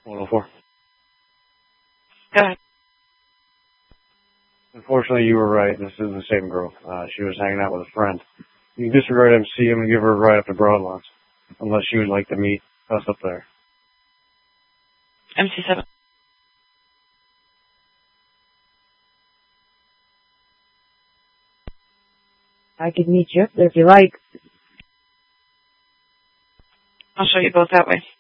104. Go ahead. Unfortunately, you were right. This is the same girl. She was hanging out with a friend. You can disregard MCM and give her a ride up to Broadlands, unless she would like to meet us up there. MC7. I could meet you up there if you like. I'll show you both that way.